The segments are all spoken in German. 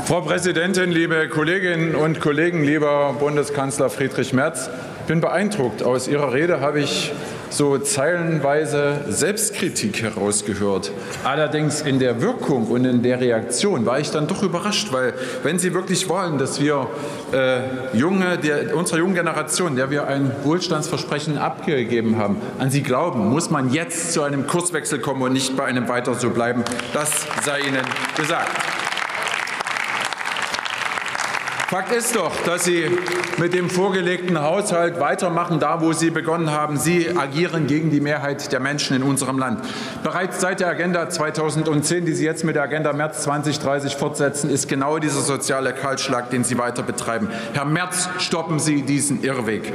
Frau Präsidentin, liebe Kolleginnen und Kollegen, lieber Bundeskanzler Friedrich Merz! Ich bin beeindruckt. Aus Ihrer Rede habe ich so zeilenweise Selbstkritik herausgehört. Allerdings in der Wirkung und in der Reaktion war ich dann doch überrascht, weil wenn Sie wirklich wollen, dass wir unserer jungen Generation, der wir ein Wohlstandsversprechen abgegeben haben, an sie glauben, muss man jetzt zu einem Kurswechsel kommen und nicht bei einem Weiter so bleiben. Das sei Ihnen gesagt. Fakt ist doch, dass Sie mit dem vorgelegten Haushalt weitermachen, da wo Sie begonnen haben. Sie agieren gegen die Mehrheit der Menschen in unserem Land. Bereits seit der Agenda 2010, die Sie jetzt mit der Agenda Merz 2030 fortsetzen, ist genau dieser soziale Kahlschlag, den Sie weiter betreiben. Herr Merz, stoppen Sie diesen Irrweg.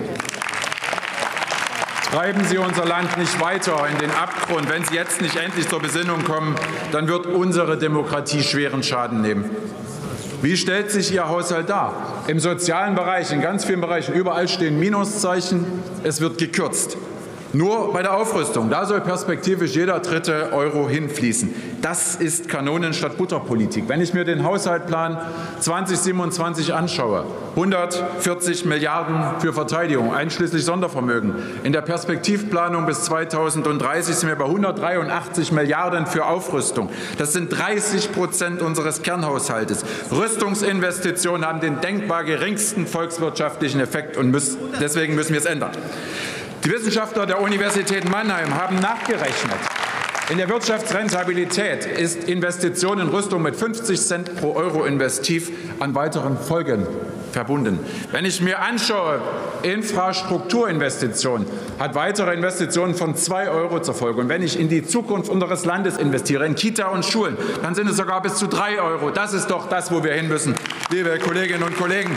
Treiben Sie unser Land nicht weiter in den Abgrund. Wenn Sie jetzt nicht endlich zur Besinnung kommen, dann wird unsere Demokratie schweren Schaden nehmen. Wie stellt sich Ihr Haushalt dar? Im sozialen Bereich, in ganz vielen Bereichen, überall stehen Minuszeichen. Es wird gekürzt. Nur bei der Aufrüstung, da soll perspektivisch jeder dritte Euro hinfließen. Das ist Kanonen statt Butterpolitik. Wenn ich mir den Haushaltsplan 2027 anschaue, 140 Milliarden für Verteidigung, einschließlich Sondervermögen. In der Perspektivplanung bis 2030 sind wir bei 183 Milliarden für Aufrüstung. Das sind 30% unseres Kernhaushaltes. Rüstungsinvestitionen haben den denkbar geringsten volkswirtschaftlichen Effekt und deswegen müssen wir es ändern. Die Wissenschaftler der Universität Mannheim haben nachgerechnet. In der Wirtschaftsrentabilität ist Investition in Rüstung mit 50 Cent pro Euro investiv an weiteren Folgen verbunden. Wenn ich mir anschaue, Infrastrukturinvestitionen hat weitere Investitionen von 2 Euro zur Folge. Und wenn ich in die Zukunft unseres Landes investiere, in Kita und Schulen, dann sind es sogar bis zu 3 Euro. Das ist doch das, wo wir hin müssen, liebe Kolleginnen und Kollegen.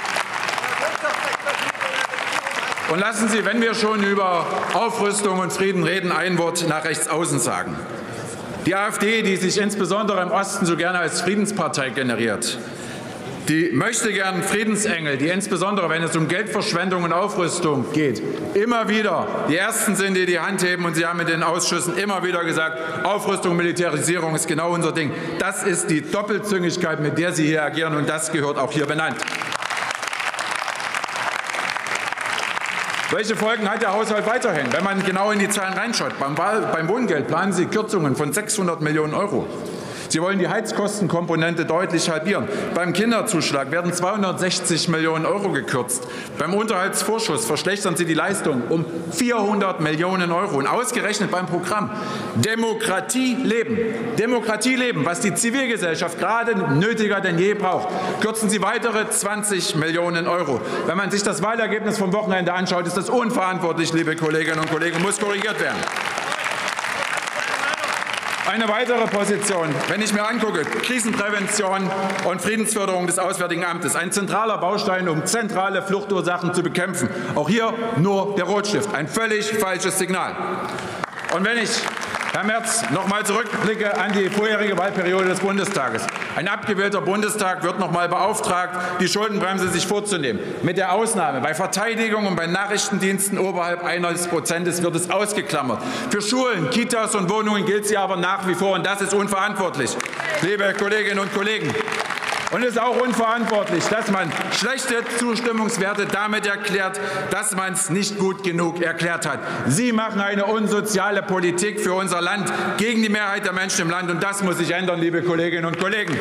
Und lassen Sie, wenn wir schon über Aufrüstung und Frieden reden, ein Wort nach rechts außen sagen. Die AfD, die sich insbesondere im Osten so gerne als Friedenspartei generiert, die möchte gern Friedensengel, die insbesondere, wenn es um Geldverschwendung und Aufrüstung geht, immer wieder die Ersten sind, die die Hand heben. Und Sie haben in den Ausschüssen immer wieder gesagt, Aufrüstung, Militarisierung ist genau unser Ding. Das ist die Doppelzüngigkeit, mit der Sie hier agieren, und das gehört auch hier benannt. Welche Folgen hat der Haushalt weiterhin? Wenn man genau in die Zahlen reinschaut, beim Wohngeld planen Sie Kürzungen von 600 Millionen Euro. Sie wollen die Heizkostenkomponente deutlich halbieren. Beim Kinderzuschlag werden 260 Millionen Euro gekürzt. Beim Unterhaltsvorschuss verschlechtern Sie die Leistung um 400 Millionen Euro. Und ausgerechnet beim Programm Demokratie leben, was die Zivilgesellschaft gerade nötiger denn je braucht, kürzen Sie weitere 20 Millionen Euro. Wenn man sich das Wahlergebnis vom Wochenende anschaut, ist das unverantwortlich, liebe Kolleginnen und Kollegen, und muss korrigiert werden. Eine weitere Position, wenn ich mir angucke, Krisenprävention und Friedensförderung des Auswärtigen Amtes, ein zentraler Baustein, um zentrale Fluchtursachen zu bekämpfen. Auch hier nur der Rotstift, ein völlig falsches Signal. Und wenn ich, Herr Merz, noch mal zurückblicke an die vorherige Wahlperiode des Bundestages. Ein abgewählter Bundestag wird noch mal beauftragt, die Schuldenbremse sich vorzunehmen. Mit der Ausnahme bei Verteidigung und bei Nachrichtendiensten oberhalb 1% wird es ausgeklammert. Für Schulen, Kitas und Wohnungen gilt sie aber nach wie vor, und das ist unverantwortlich, liebe Kolleginnen und Kollegen. Und es ist auch unverantwortlich, dass man schlechte Zustimmungswerte damit erklärt, dass man es nicht gut genug erklärt hat. Sie machen eine unsoziale Politik für unser Land gegen die Mehrheit der Menschen im Land, und das muss sich ändern, liebe Kolleginnen und Kollegen.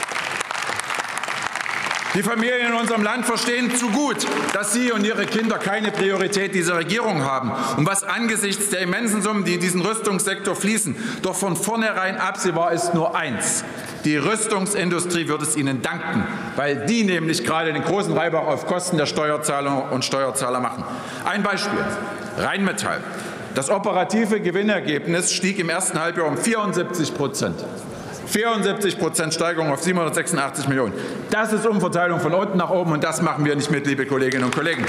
Die Familien in unserem Land verstehen zu gut, dass Sie und Ihre Kinder keine Priorität dieser Regierung haben. Und was angesichts der immensen Summen, die in diesen Rüstungssektor fließen, doch von vornherein absehbar ist, nur eins: Die Rüstungsindustrie wird es Ihnen danken, weil die nämlich gerade den großen Reibach auf Kosten der Steuerzahler und Steuerzahler machen. Ein Beispiel: Rheinmetall. Das operative Gewinnergebnis stieg im ersten Halbjahr um 74%. 74% Steigerung auf 786 Millionen. Das ist Umverteilung von unten nach oben, und das machen wir nicht mit, liebe Kolleginnen und Kollegen.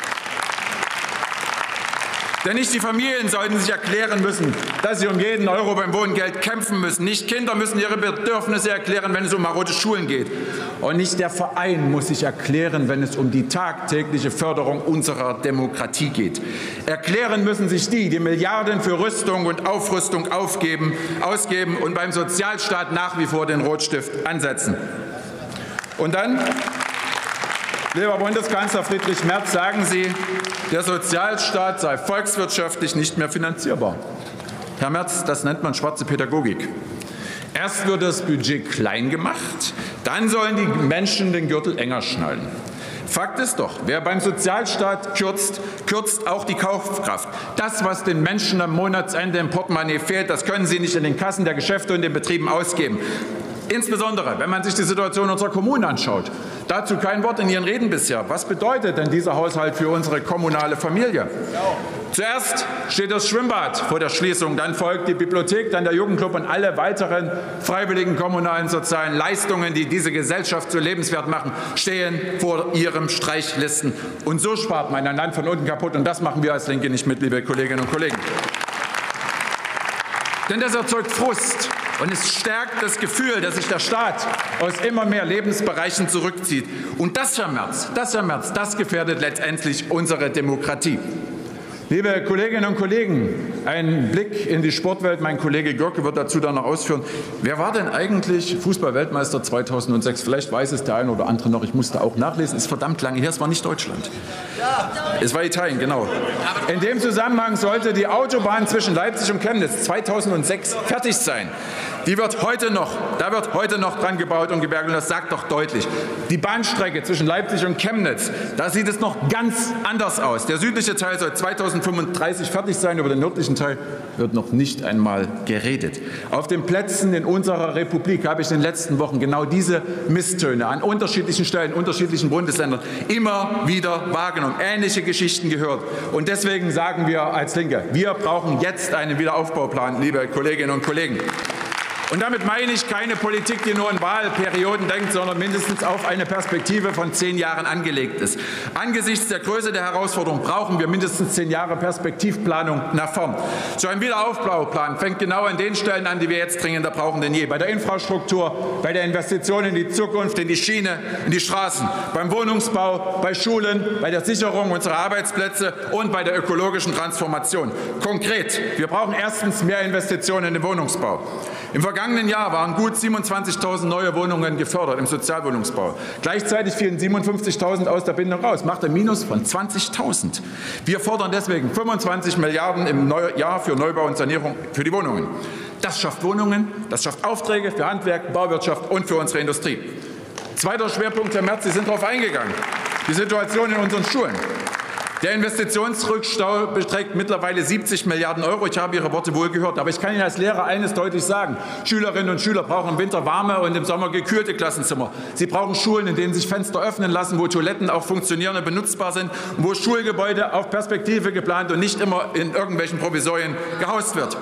Denn nicht die Familien sollten sich erklären müssen, dass sie um jeden Euro beim Wohngeld kämpfen müssen. Nicht Kinder müssen ihre Bedürfnisse erklären, wenn es um marode Schulen geht. Und nicht der Verein muss sich erklären, wenn es um die tagtägliche Förderung unserer Demokratie geht. Erklären müssen sich die Milliarden für Rüstung und Aufrüstung ausgeben und beim Sozialstaat nach wie vor den Rotstift ansetzen. Und dann, lieber Bundeskanzler Friedrich Merz, sagen Sie, der Sozialstaat sei volkswirtschaftlich nicht mehr finanzierbar. Herr Merz, das nennt man schwarze Pädagogik. Erst wird das Budget klein gemacht, dann sollen die Menschen den Gürtel enger schnallen. Fakt ist doch, wer beim Sozialstaat kürzt, kürzt auch die Kaufkraft. Das, was den Menschen am Monatsende im Portemonnaie fehlt, das können sie nicht in den Kassen der Geschäfte und den Betrieben ausgeben. Insbesondere, wenn man sich die Situation unserer Kommunen anschaut. Dazu kein Wort in Ihren Reden bisher. Was bedeutet denn dieser Haushalt für unsere kommunale Familie? Zuerst steht das Schwimmbad vor der Schließung, dann folgt die Bibliothek, dann der Jugendclub und alle weiteren freiwilligen kommunalen sozialen Leistungen, die diese Gesellschaft so lebenswert machen, stehen vor ihren Streichlisten. Und so spart man ein Land von unten kaputt. Und das machen wir als Linke nicht mit, liebe Kolleginnen und Kollegen. Denn das erzeugt Frust. Und es stärkt das Gefühl, dass sich der Staat aus immer mehr Lebensbereichen zurückzieht. Und das, Herr Merz, das gefährdet letztendlich unsere Demokratie. Liebe Kolleginnen und Kollegen, ein Blick in die Sportwelt. Mein Kollege Görke wird dazu dann noch ausführen. Wer war denn eigentlich Fußball-Weltmeister 2006? Vielleicht weiß es der eine oder andere noch. Ich musste auch nachlesen. Ist verdammt lange her. Es war nicht Deutschland. Es war Italien, genau. In dem Zusammenhang sollte die Autobahn zwischen Leipzig und Chemnitz 2006 fertig sein. Da wird heute noch dran gebaut und gewerkelt. Und das sagt doch deutlich. Die Bahnstrecke zwischen Leipzig und Chemnitz, da sieht es noch ganz anders aus. Der südliche Teil soll 2035 fertig sein. Über den nördlichen Teil wird noch nicht einmal geredet. Auf den Plätzen in unserer Republik habe ich in den letzten Wochen genau diese Misstöne an unterschiedlichen Stellen, in unterschiedlichen Bundesländern immer wieder wahrgenommen, ähnliche Geschichten gehört. Und deswegen sagen wir als Linke, wir brauchen jetzt einen Wiederaufbauplan, liebe Kolleginnen und Kollegen. Und damit meine ich keine Politik, die nur in Wahlperioden denkt, sondern mindestens auf eine Perspektive von 10 Jahren angelegt ist. Angesichts der Größe der Herausforderung brauchen wir mindestens 10 Jahre Perspektivplanung nach vorn. So ein Wiederaufbauplan fängt genau an den Stellen an, die wir jetzt dringender brauchen denn je. Bei der Infrastruktur, bei der Investition in die Zukunft, in die Schiene, in die Straßen, beim Wohnungsbau, bei Schulen, bei der Sicherung unserer Arbeitsplätze und bei der ökologischen Transformation. Konkret, wir brauchen erstens mehr Investitionen in den Wohnungsbau. Im vergangenen Jahr waren gut 27.000 neue Wohnungen gefördert im Sozialwohnungsbau. Gleichzeitig fielen 57.000 aus der Bindung raus, macht ein Minus von 20.000. Wir fordern deswegen 25 Milliarden im Jahr für Neubau und Sanierung für die Wohnungen. Das schafft Wohnungen, das schafft Aufträge für Handwerk, Bauwirtschaft und für unsere Industrie. Zweiter Schwerpunkt, Herr Merz, Sie sind darauf eingegangen, die Situation in unseren Schulen. Der Investitionsrückstau beträgt mittlerweile 70 Milliarden Euro. Ich habe Ihre Worte wohl gehört. Aber ich kann Ihnen als Lehrer eines deutlich sagen. Schülerinnen und Schüler brauchen im Winter warme und im Sommer gekühlte Klassenzimmer. Sie brauchen Schulen, in denen sich Fenster öffnen lassen, wo Toiletten auch funktionieren und benutzbar sind, und wo Schulgebäude auf Perspektive geplant und nicht immer in irgendwelchen Provisorien gehaust wird.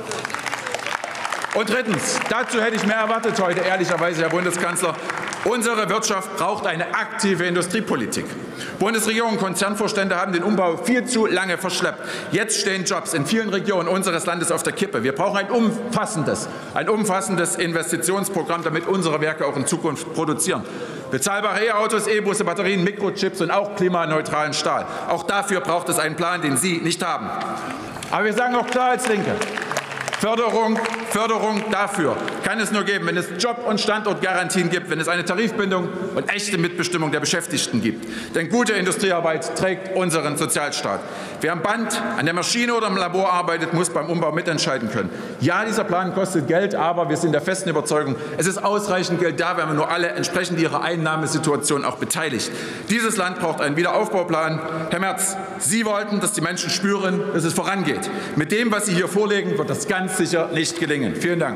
Und drittens, dazu hätte ich mehr erwartet heute, ehrlicherweise, Herr Bundeskanzler. Unsere Wirtschaft braucht eine aktive Industriepolitik. Bundesregierung und Konzernvorstände haben den Umbau viel zu lange verschleppt. Jetzt stehen Jobs in vielen Regionen unseres Landes auf der Kippe. Wir brauchen ein umfassendes Investitionsprogramm, damit unsere Werke auch in Zukunft produzieren. Bezahlbare E-Autos, E-Busse, Batterien, Mikrochips und auch klimaneutralen Stahl. Auch dafür braucht es einen Plan, den Sie nicht haben. Aber wir sagen auch klar als Linke, Förderung dafür kann es nur geben, wenn es Job- und Standortgarantien gibt, wenn es eine Tarifbindung und echte Mitbestimmung der Beschäftigten gibt. Denn gute Industriearbeit trägt unseren Sozialstaat. Wer am Band, an der Maschine oder im Labor arbeitet, muss beim Umbau mitentscheiden können. Ja, dieser Plan kostet Geld, aber wir sind der festen Überzeugung, es ist ausreichend Geld da, wenn man nur alle entsprechend ihrer Einnahmesituation auch beteiligt. Dieses Land braucht einen Wiederaufbauplan. Herr Merz, Sie wollten, dass die Menschen spüren, dass es vorangeht. Mit dem, was Sie hier vorlegen, wird das ganz sicher nicht gelingen. Vielen Dank.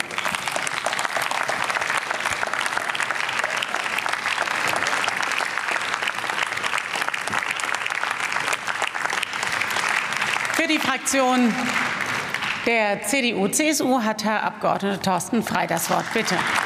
Für die Fraktion der CDU-CSU hat Herr Abg. Thorsten Frey das Wort. Bitte.